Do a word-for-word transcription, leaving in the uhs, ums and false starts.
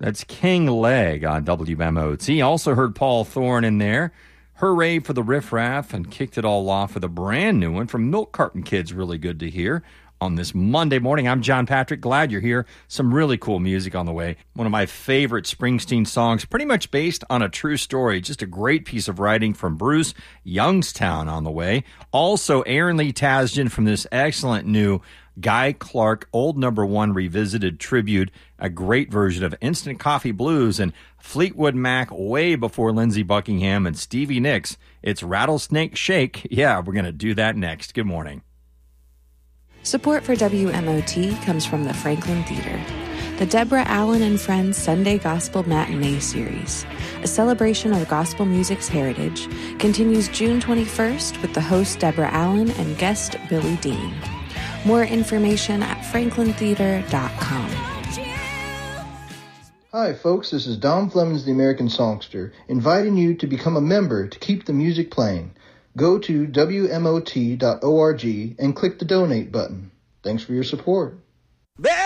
That's King Leg on W M O T. Also heard Paul Thorne in there. Hooray for the Riff Raff, and kicked it all off with a brand new one from Milk Carton Kids. Really good to hear on this Monday morning. I'm John Patrick. Glad you're here. Some really cool music on the way. One of my favorite Springsteen songs, pretty much based on a true story. Just a great piece of writing from Bruce Youngstown on the way. Also, Aaron Lee Tasjan from this excellent new Guy Clark Old Number One Revisited tribute, a great version of Instant Coffee Blues, and Fleetwood Mac way before Lindsey Buckingham and Stevie Nicks. It's Rattlesnake Shake. Yeah, we're going to do that next. Good morning. Support for W M O T comes from the Franklin Theater. The Deborah Allen and Friends Sunday Gospel Matinee Series, a celebration of gospel music's heritage, continues June twenty-first with the host Deborah Allen and guest Billy Dean. More information at franklin theater dot com. Hi folks, this is Dom Flemings, the American Songster, inviting you to become a member to keep the music playing. Go to W M O T dot org and click the donate button. Thanks for your support. There